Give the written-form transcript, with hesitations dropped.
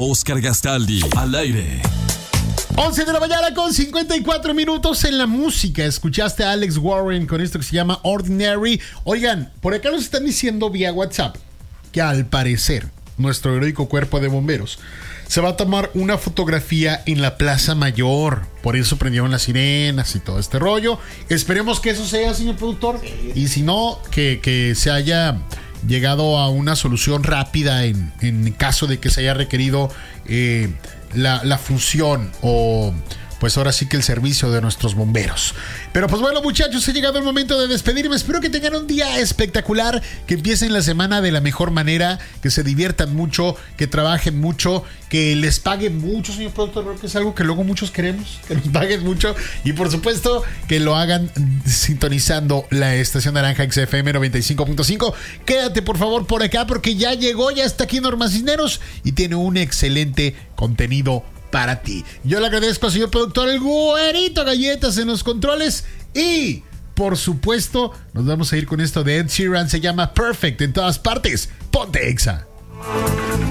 Oscar Gastaldi, al aire. 11 de la mañana con 54 minutos en la música. Escuchaste a Alex Warren con esto que se llama Ordinary. Oigan, por acá nos están diciendo vía WhatsApp que al parecer nuestro heroico cuerpo de bomberos se va a tomar una fotografía en la Plaza Mayor. Por eso prendieron las sirenas y todo este rollo. Esperemos que eso sea, señor productor. Y si no, que se haya llegado a una solución rápida en caso de que se haya requerido la función o pues ahora sí que el servicio de nuestros bomberos. Pero pues bueno, muchachos, ha llegado el momento de despedirme. Espero que tengan un día espectacular, que empiecen la semana de la mejor manera, que se diviertan mucho, que trabajen mucho, que les paguen mucho, señor productor. Creo que es algo que luego muchos queremos, que nos paguen mucho. Y por supuesto, que lo hagan sintonizando la estación Naranja XFM 95.5. Quédate por favor por acá porque ya llegó, ya está aquí Norma Cisneros y tiene un excelente contenido para ti. Yo le agradezco al señor productor, el Güerito Galletas en los controles. Y, por supuesto, nos vamos a ir con esto de Ed Sheeran. Se llama Perfect en todas partes. Ponte Exa.